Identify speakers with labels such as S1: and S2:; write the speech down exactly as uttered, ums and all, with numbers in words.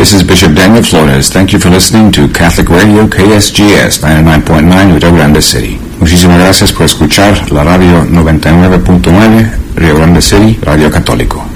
S1: This is Bishop Daniel Flores. Thank you for listening to Catholic Radio K S G S ninety-nine point nine Rio Grande City. Muchísimas gracias por escuchar la radio noventa y nueve punto nueve Rio Grande City, Radio Católico.